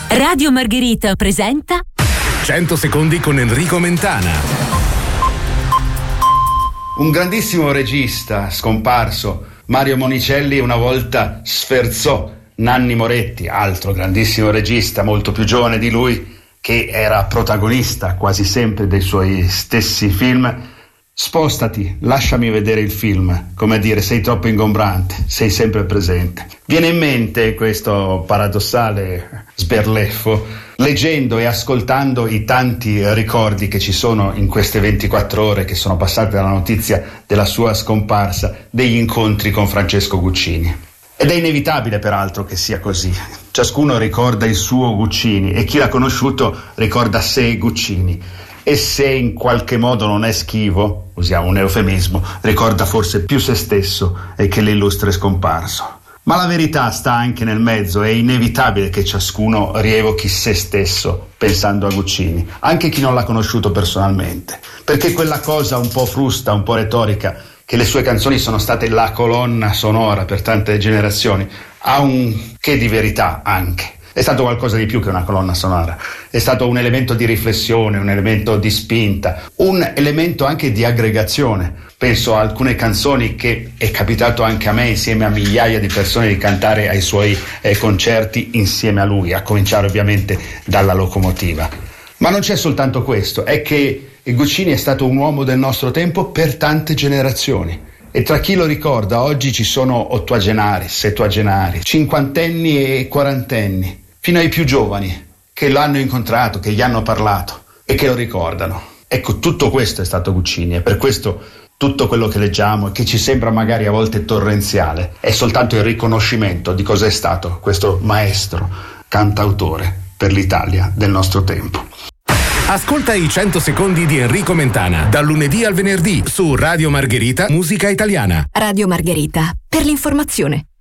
Radio Margherita presenta 100 secondi con Enrico Mentana. Un grandissimo regista scomparso, Mario Monicelli, una volta sferzò Nanni Moretti, altro grandissimo regista, molto più giovane di lui, che era protagonista quasi sempre dei suoi stessi film. Spostati, lasciami vedere il film, come a dire, sei troppo ingombrante, sei sempre presente. Viene in mente questo paradossale sberleffo leggendo e ascoltando i tanti ricordi che ci sono in queste 24 ore che sono passate dalla notizia della sua scomparsa, degli incontri con Francesco Guccini. Ed è inevitabile peraltro che sia così. Ciascuno ricorda il suo Guccini e chi l'ha conosciuto ricorda sé Guccini. E se in qualche modo non è schivo, usiamo un eufemismo, ricorda forse più se stesso e che l'illustre scomparso. Ma la verità sta anche nel mezzo, è inevitabile che ciascuno rievochi se stesso pensando a Guccini, anche chi non l'ha conosciuto personalmente, perché quella cosa un po' frusta, un po' retorica, che le sue canzoni sono state la colonna sonora per tante generazioni, ha un che di verità anche. È stato qualcosa di più che una colonna sonora, è stato un elemento di riflessione, un elemento di spinta, un elemento anche di aggregazione. Penso a alcune canzoni che è capitato anche a me, insieme a migliaia di persone, di cantare ai suoi concerti insieme a lui, a cominciare ovviamente dalla locomotiva. Ma non c'è soltanto questo, è che Guccini è stato un uomo del nostro tempo per tante generazioni. E tra chi lo ricorda, oggi ci sono ottuagenari, settuagenari, cinquantenni e quarantenni, fino ai più giovani, che l'hanno incontrato, che gli hanno parlato e che lo ricordano. Ecco, tutto questo è stato Guccini e per questo tutto quello che leggiamo e che ci sembra magari a volte torrenziale è soltanto il riconoscimento di cosa è stato questo maestro cantautore per l'Italia del nostro tempo. Ascolta i 100 secondi di Enrico Mentana, dal lunedì al venerdì su Radio Margherita Musica Italiana. Radio Margherita, per l'informazione.